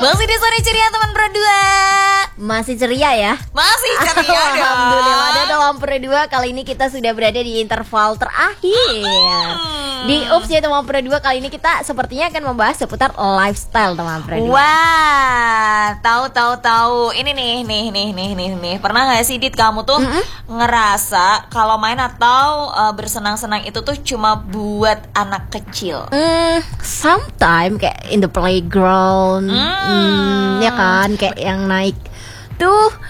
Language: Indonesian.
Masih di sore ceria teman berdua. Masih ceria ya? Masih ceria dong. Alhamdulillah. Dan teman berdua, kali ini kita sudah berada di interval terakhir. Di Ups ya teman berdua, kali ini kita sepertinya akan membahas seputar lifestyle teman berdua. Wah, tahu. Ini nih. Pernah nggak sih Dit kamu tuh ngerasa kalau main atau bersenang-senang itu tuh cuma buat anak kecil? Sometime kayak in the playground, ya kan, kayak yang naik tuh